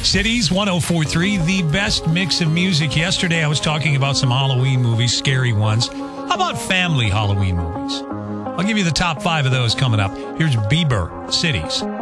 Cities 104.3, the best mix of music. Yesterday I was talking about some Halloween movies, scary ones. How about family Halloween movies? I'll give you the top 5 of those coming up. Here's Bieber, Cities.